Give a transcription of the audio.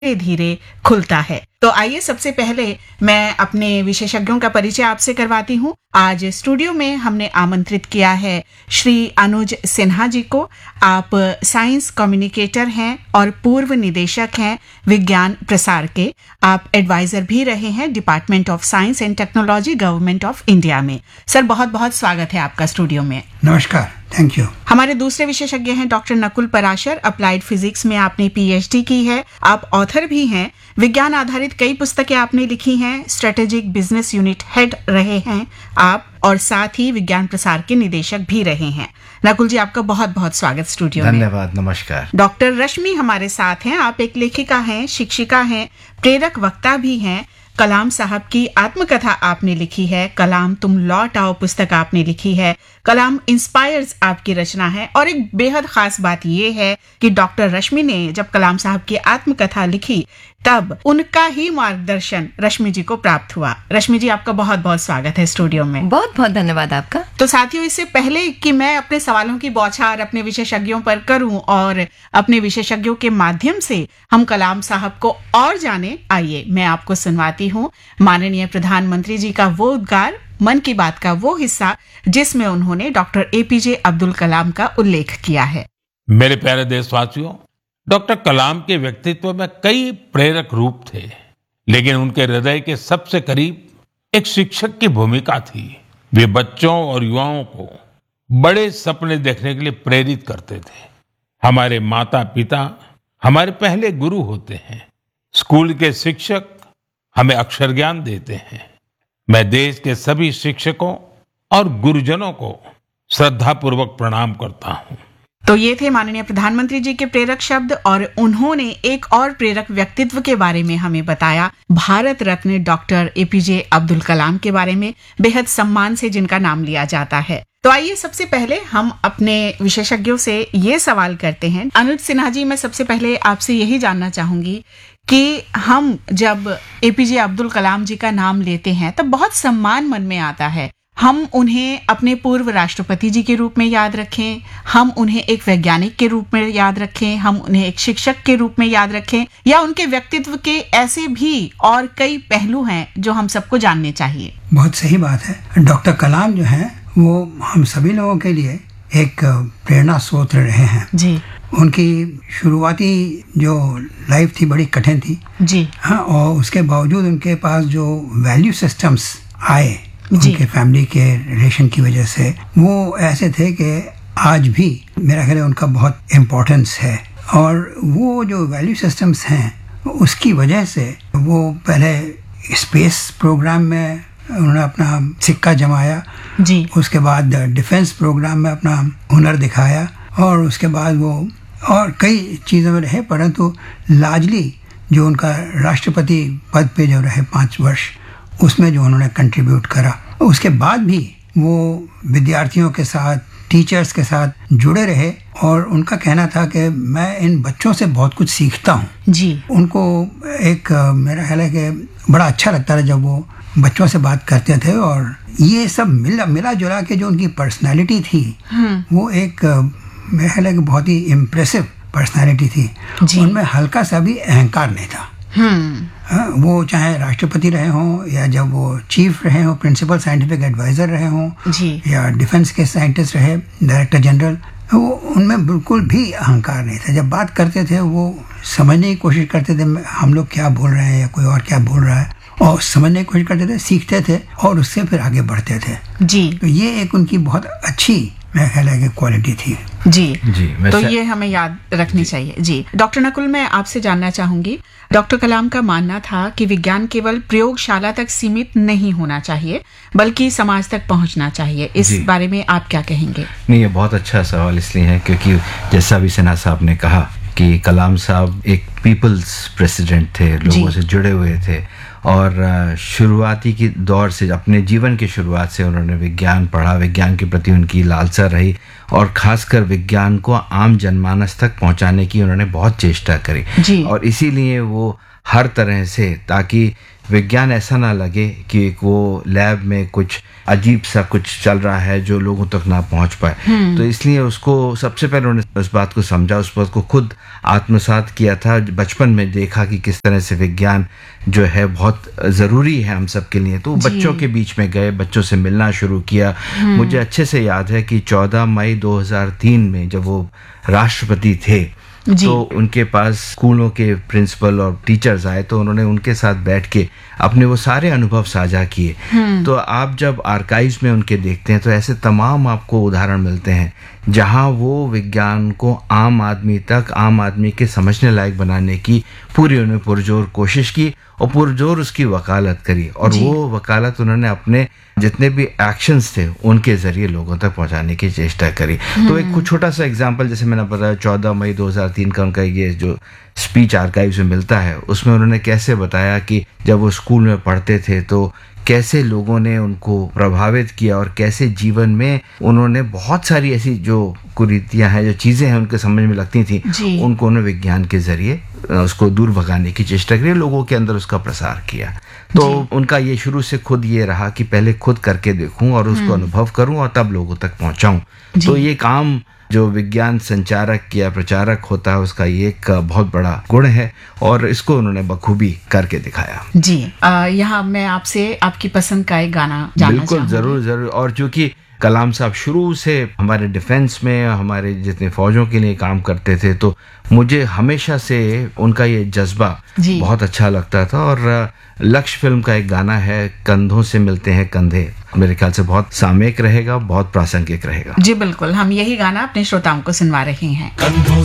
धीरे धीरे खुलता है। तो आइए सबसे पहले मैं अपने विशेषज्ञों का परिचय आपसे करवाती हूँ। आज स्टूडियो में हमने आमंत्रित किया है श्री अनुज सिन्हा जी को। आप साइंस कम्युनिकेटर हैं और पूर्व निदेशक हैं विज्ञान प्रसार के। आप एडवाइजर भी रहे हैं department of science and technology, government of India में। सर, बहुत बहुत स्वागत है आपका स्टूडियो में। नमस्कार, थैंक यू। हमारे दूसरे विशेषज्ञ हैं doctor Nakul Parashar. Applied physics में आपने पीएचडी की है। आप ऑथर भी हैं। विज्ञान आधारित कई पुस्तकें आपने लिखी हैं। स्ट्रेटेजिक बिजनेस यूनिट हेड रहे हैं आप, और साथ ही विज्ञान प्रसार के निदेशक भी रहे हैं। नकुल जी, आपका बहुत बहुत स्वागत स्टूडियो में। धन्यवाद, नमस्कार। डॉक्टर रश्मि हमारे साथ हैं। आप एक लेखिका हैं, शिक्षिका हैं, प्रेरक वक्ता भी हैं। कलाम साहब की आत्मकथा आपने लिखी है। कलाम तुम लौट आओ पुस्तक आपने लिखी है। कलाम इंस्पायर्स आपकी रचना है। और एक बेहद खास बात यह है कि डॉक्टर रश्मि ने जब कलाम साहब की आत्मकथा लिखी तब उनका ही मार्गदर्शन रश्मि जी को प्राप्त हुआ। रश्मि जी, आपका बहुत बहुत स्वागत है स्टूडियो में। बहुत बहुत धन्यवाद आपका। तो साथियों, इससे पहले कि मैं अपने सवालों की बौछार अपने विशेषज्ञों पर करूं और अपने विशेषज्ञों के माध्यम से हम कलाम साहब को और जाने, आइए मैं आपको सुनवाती हूं माननीय प्रधानमंत्री जी का वो उद्गार, मन की बात का वो हिस्सा जिसमें उन्होंने डॉक्टर एपीजे अब्दुल कलाम का उल्लेख किया है। मेरे प्यारे देशवासियों, डॉक्टर कलाम के व्यक्तित्व में कई प्रेरक रूप थे, लेकिन उनके हृदय के सबसे करीब एक शिक्षक की भूमिका थी। वे बच्चों और युवाओं को बड़े सपने देखने के लिए प्रेरित करते थे। हमारे माता पिता हमारे पहले गुरु होते हैं। स्कूल के शिक्षक हमें अक्षर ज्ञान देते हैं। मैं देश के सभी शिक्षकों और गुरुजनों को श्रद्धापूर्वक प्रणाम करता हूँ। तो ये थे माननीय प्रधानमंत्री जी के प्रेरक शब्द, और उन्होंने एक और प्रेरक व्यक्तित्व के बारे में हमें बताया, भारत रत्न डॉक्टर एपीजे अब्दुल कलाम के बारे में, बेहद सम्मान से जिनका नाम लिया जाता है। तो आइए सबसे पहले हम अपने विशेषज्ञों से ये सवाल करते हैं। अनुज सिन्हा जी, मैं सबसे पहले आपसे यही जानना चाहूंगी कि हम जब एपीजे अब्दुल कलाम जी का नाम लेते हैं तब बहुत सम्मान मन में आता है। हम उन्हें अपने पूर्व राष्ट्रपति जी के रूप में याद रखें, हम उन्हें एक वैज्ञानिक के रूप में याद रखें, हम उन्हें एक शिक्षक के रूप में याद रखें, या उनके व्यक्तित्व के ऐसे भी और कई पहलू हैं जो हम सबको जानने चाहिए। बहुत सही बात है। डॉक्टर कलाम जो हैं वो हम सभी लोगों के लिए एक प्रेरणा स्रोत रहे हैं जी। उनकी शुरुआती जो लाइफ थी बड़ी कठिन थी जी। हाँ, और उसके बावजूद उनके पास जो वैल्यू सिस्टम्स आए उनके फैमिली के रिलेशन की वजह से, वो ऐसे थे कि आज भी मेरा ख्याल है उनका बहुत इम्पोर्टेंस है। और वो जो वैल्यू सिस्टम्स हैं उसकी वजह से वो पहले स्पेस प्रोग्राम में उन्होंने अपना सिक्का जमाया जी। उसके बाद डिफेंस प्रोग्राम में अपना हुनर दिखाया, और उसके बाद वो और कई चीज़ों में रहे, परंतु लार्जली जो उनका राष्ट्रपति पद पे जो रहे 5 वर्ष, उसमें जो उन्होंने कंट्रीब्यूट करा, उसके बाद भी वो विद्यार्थियों के साथ, टीचर्स के साथ जुड़े रहे। और उनका कहना था कि मैं इन बच्चों से बहुत कुछ सीखता हूँ जी। उनको एक मेरा ख्याल है कि बड़ा अच्छा लगता था जब वो बच्चों से बात करते थे। और ये सब मिला जुला के जो उनकी पर्सनैलिटी थी वो एक मेरा ख्याल है कि बहुत ही इम्प्रेसिव पर्सनैलिटी थी। उनमें हल्का सा भी अहंकार नहीं था। वो चाहे राष्ट्रपति रहे हों, या जब वो चीफ रहे हों, प्रिंसिपल साइंटिफिक एडवाइजर रहे हों, या डिफेंस के साइंटिस्ट रहे, डायरेक्टर जनरल, वो उनमें बिल्कुल भी अहंकार नहीं था। जब बात करते थे वो समझने की कोशिश करते थे हम लोग क्या बोल रहे हैं या कोई और क्या बोल रहा है, और समझने की कोशिश करते थे, सीखते थे और उससे फिर आगे बढ़ते थे जी। तो ये एक उनकी बहुत अच्छी मेरा ख्याल है कि क्वालिटी थी जी। तो ये हमें याद रखनी चाहिए जी। डॉक्टर नकुल, मैं आपसे जानना चाहूंगी, डॉक्टर कलाम का मानना था कि विज्ञान केवल प्रयोगशाला तक सीमित नहीं होना चाहिए बल्कि समाज तक पहुंचना चाहिए। इस बारे में आप क्या कहेंगे? नहीं, ये बहुत अच्छा सवाल इसलिए है क्योंकि जैसा भी सिन्हा साहब ने कहा कि कलाम साहब एक पीपल्स प्रेसिडेंट थे, लोगों से जुड़े हुए थे, और शुरुआती की दौर से, अपने जीवन की शुरुआत से उन्होंने विज्ञान पढ़ा, विज्ञान के प्रति उनकी लालसा रही, और खासकर विज्ञान को आम जनमानस तक पहुंचाने की उन्होंने बहुत चेष्टा करी। और इसीलिए वो हर तरह से, ताकि विज्ञान ऐसा ना लगे कि वो लैब में कुछ अजीब सा कुछ चल रहा है जो लोगों तक ना पहुंच पाए, तो इसलिए उसको सबसे पहले उन्होंने उस बात को समझा, उस बात को खुद आत्मसात किया था, बचपन में देखा कि किस तरह से विज्ञान जो है बहुत ज़रूरी है हम सब के लिए, तो बच्चों के बीच में गए, बच्चों से मिलना शुरू किया। मुझे अच्छे से याद है कि 14 मई 2003 में जब वो राष्ट्रपति थे तो उनके पास स्कूलों के प्रिंसिपल और टीचर्स आए, तो उन्होंने उनके साथ बैठ के अपने वो सारे अनुभव साझा किए। तो आप जब आर्काइव्स में उनके देखते हैं तो ऐसे तमाम आपको उदाहरण मिलते हैं जहां वो विज्ञान को आम आदमी तक, आम आदमी के समझने लायक बनाने की पूरी उन्होंने पुरजोर कोशिश की और पुरजोर उसकी वकालत करी, और वो वकालत उन्होंने अपने जितने भी एक्शंस थे उनके जरिए लोगों तक पहुंचाने की चेष्टा करी। तो एक कुछ छोटा सा एग्जांपल, जैसे मैंने बताया 14 मई 2003 का उनका ये जो स्पीच आर्काइव्स में मिलता है, उसमें उन्होंने कैसे बताया कि जब वो स्कूल में पढ़ते थे तो कैसे लोगों ने उनको प्रभावित किया और कैसे जीवन में उन्होंने बहुत सारी ऐसी जो कुरीतियां हैं, जो चीज़ें हैं उनके समझ में लगती थी, उनको उन्होंने विज्ञान के जरिए उसको दूर भगाने की चेष्टा करी, लोगों के अंदर उसका प्रसार किया। तो उनका ये शुरू से खुद ये रहा कि पहले खुद करके देखूं और उसको अनुभव करूं और तब लोगों तक पहुंचाऊं। तो ये काम जो विज्ञान संचारक या प्रचारक होता है उसका ये एक बहुत बड़ा गुण है, और इसको उन्होंने बखूबी करके दिखाया। जी, यहाँ मैं आपसे आपकी पसंद का एक गाना जानना बिल्कुल, जरूर। और चूंकि कलाम साहब शुरू से हमारे डिफेंस में, हमारे जितने फौजों के लिए काम करते थे, तो मुझे हमेशा से उनका ये जज्बा बहुत अच्छा लगता था। और लक्ष्य फिल्म का एक गाना है, कंधों से मिलते हैं कंधे, मेरे ख्याल से बहुत सामयिक रहेगा, बहुत प्रासंगिक रहेगा। जी बिल्कुल, हम यही गाना अपने श्रोताओं को सुनवा रहे हैं।